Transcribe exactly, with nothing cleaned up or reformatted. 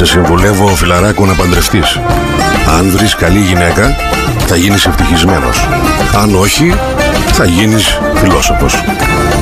Σε συμβουλεύω, φιλαράκο, να παντρευτείς. Αν βρεις καλή γυναίκα, θα γίνεις ευτυχισμένος. Αν όχι, θα γίνεις φιλόσοφος.